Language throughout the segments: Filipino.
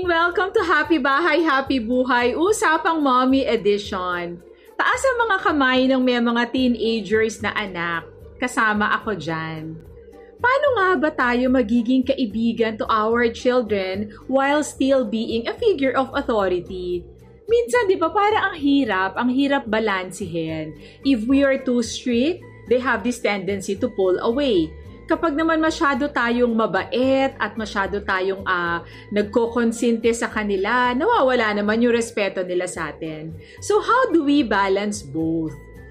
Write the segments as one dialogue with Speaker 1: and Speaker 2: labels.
Speaker 1: Welcome to Happy Bahay, Happy Buhay, Usapang Mommy Edition. Taas ang mga kamay ng may mga teenagers na anak. Kasama ako dyan. Paano nga ba tayo magiging kaibigan to our children while still being a figure of authority? Minsan, di ba, para ang hirap balansihin. If we are too strict, they have this tendency to pull away. Kapag naman masyado tayong mabait at masyado tayong nagkokonsinte sa kanila, nawawala naman yung respeto nila sa atin. So how do we balance both?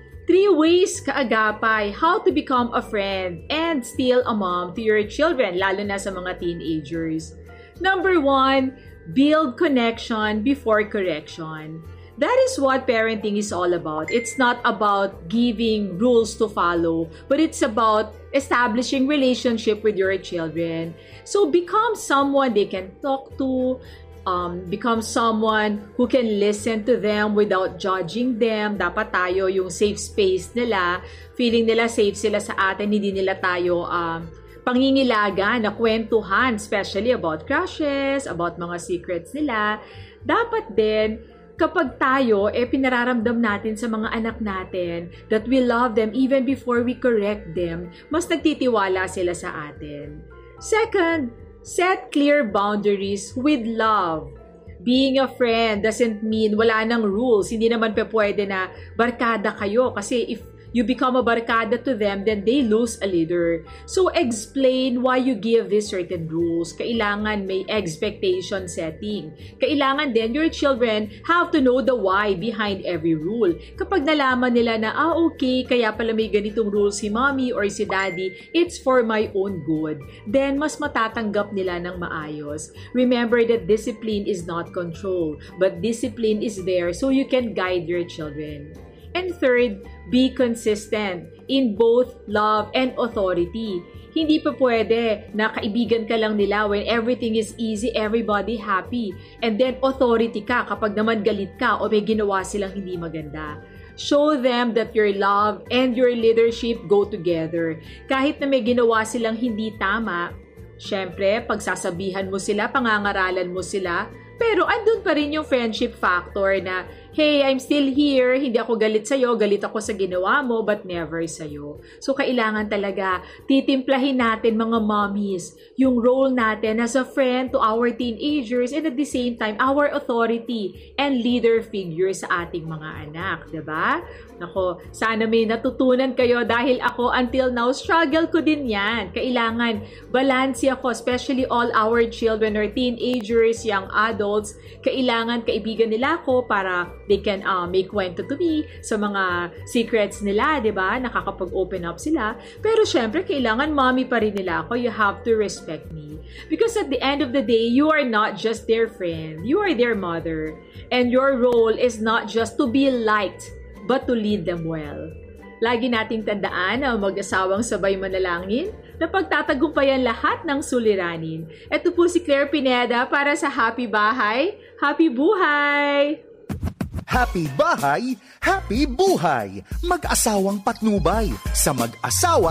Speaker 1: 3 ways kaagapay how to become a friend and still a mom to your children, lalo na sa mga teenagers. Number 1, build connection before correction. That is what parenting is all about. It's not about giving rules to follow, but it's about establishing relationship with your children. So become someone they can talk to, become someone who can listen to them without judging them. Dapat tayo yung safe space nila, feeling nila safe sila sa atin, hindi nila tayo pangingilaga na kwentuhan, especially about crushes, about mga secrets nila. Dapat din, kapag tayo, pinararamdam natin sa mga anak natin that we love them even before we correct them, mas nagtitiwala sila sa atin. Second, set clear boundaries with love. Being a friend doesn't mean wala nang rules. Hindi naman pwede na barkada kayo kasi if you become a barkada to them, then they lose a leader. So explain why you give these certain rules. Kailangan may expectation setting. Kailangan din your children have to know the why behind every rule. Kapag nalaman nila na, okay, kaya pala may ganitong rules si mommy or si daddy, it's for my own good. Then mas matatanggap nila ng maayos. Remember that discipline is not control, but discipline is there so you can guide your children. And third, be consistent in both love and authority. Hindi pa pwede na kaibigan ka lang nila when everything is easy, everybody happy. And then authority ka kapag naman galit ka o may ginawa silang hindi maganda. Show them that your love and your leadership go together. Kahit na may ginawa silang hindi tama, syempre, pagsasabihan mo sila, pangangaralan mo sila, pero andun pa rin yung friendship factor na, hey, I'm still here, hindi ako galit sa'yo, galit ako sa ginawa mo, but never sa'yo. So, kailangan talaga titimplahin natin mga mommies yung role natin as a friend to our teenagers and at the same time, our authority and leader figure sa ating mga anak, diba? Nako, sana may natutunan kayo dahil ako until now, struggle ko din yan. Kailangan balanse ako, especially all our children or teenagers, young adults, kailangan kaibigan nila ako para they can make kwento to me sa mga secrets nila, di ba? Nakakapag-open up sila. Pero syempre, kailangan mommy pa rin nila ako. You have to respect me. Because at the end of the day, you are not just their friend. You are their mother. And your role is not just to be liked, but to lead them well. Lagi nating tandaan na mag-asawang sabay manalangin na pagtatagumpayan lahat ng suliranin. Ito po si Claire Pineda para sa Happy Bahay, Happy Buhay!
Speaker 2: Happy Bahay, Happy Buhay! Mag-asawang patnubay sa Mag-asawa